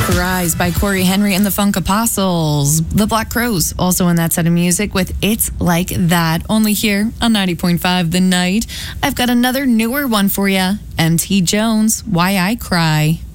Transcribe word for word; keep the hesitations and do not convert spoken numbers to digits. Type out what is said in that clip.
Rise by Corey Henry and the Funk Apostles. The Black Crowes also in that set of music with It's Like That. Only here on ninety point five The Night. I've got another newer one for you. M T Jones, Why I Cry.